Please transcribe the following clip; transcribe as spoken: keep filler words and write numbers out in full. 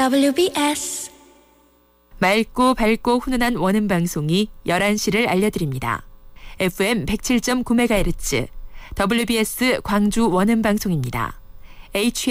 더블유비에스 맑고 밝고 훈훈한 원음 방송이 열한 시를 알려드립니다. 에프엠 백칠 점 구 메가헤르츠 더블유비에스 광주 원음 방송입니다. 에이치